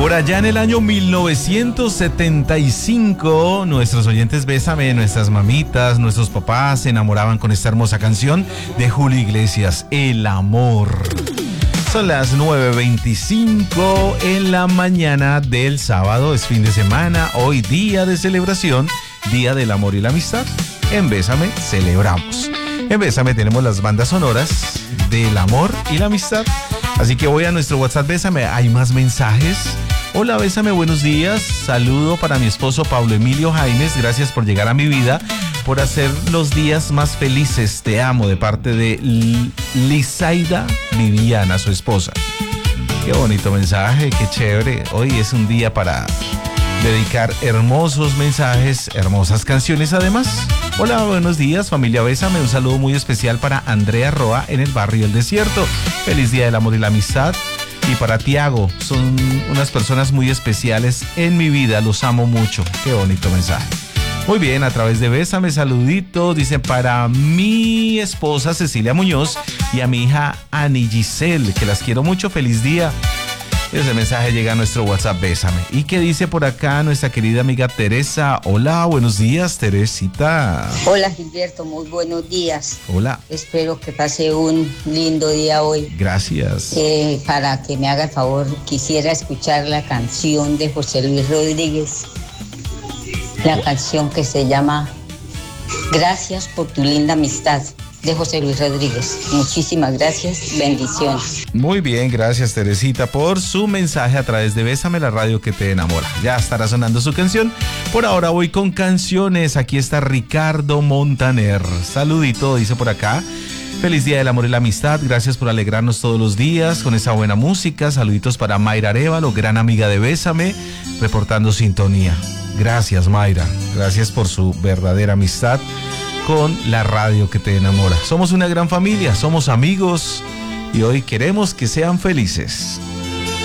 Por allá en el año 1975, nuestros oyentes Bésame, nuestras mamitas, nuestros papás se enamoraban con esta hermosa canción de Julio Iglesias, El Amor. Son las 9:25 en la mañana del sábado, es fin de semana, hoy día de celebración, Día del Amor y la Amistad. En Bésame celebramos. En Bésame tenemos las bandas sonoras del amor y la amistad. Así que voy a nuestro WhatsApp Bésame, hay más mensajes. Hola Bésame, buenos días. Saludo para mi esposo Pablo Emilio Jaimes. Gracias por llegar a mi vida, por hacer los días más felices. Te amo, de parte de Lizaida Viviana, su esposa. Qué bonito mensaje, qué chévere. Hoy es un día para dedicar hermosos mensajes, hermosas canciones además. Hola, buenos días, familia Bésame. Un saludo muy especial para Andrea Roa en el barrio El Desierto. Feliz Día del Amor y la Amistad. Y para Tiago, son unas personas muy especiales en mi vida, los amo mucho. Qué bonito mensaje. Muy bien, a través de Bésame, saludito, dice para mi esposa Cecilia Muñoz y a mi hija Ani Giselle, que las quiero mucho, feliz día. Ese mensaje llega a nuestro WhatsApp Bésame. ¿Y qué dice por acá nuestra querida amiga Teresa? Hola, buenos días, Teresita. Hola, Gilberto, muy buenos días. Hola. Espero que pase un lindo día hoy. Gracias. Para que me haga el favor, quisiera escuchar la canción de José Luis Rodríguez. La canción que se llama Gracias por tu linda amistad, de José Luis Rodríguez. Muchísimas gracias, bendiciones. Muy bien, gracias Teresita por su mensaje a través de Bésame, la radio que te enamora. Ya estará sonando su canción. Por ahora voy con canciones. Aquí está Ricardo Montaner. Saludito, dice por acá. Feliz Día del Amor y la Amistad. Gracias por alegrarnos todos los días con esa buena música. Saluditos para Mayra Arévalo, gran amiga de Bésame, reportando sintonía. Gracias, Mayra. Gracias por su verdadera amistad con la radio que te enamora. Somos una gran familia, somos amigos y hoy queremos que sean felices.